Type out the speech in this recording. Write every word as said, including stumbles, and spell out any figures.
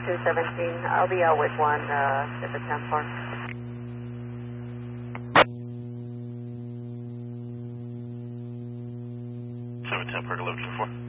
two seventeen. I'll be out with one uh, at the ten floor. seven ten, Perk eleven four.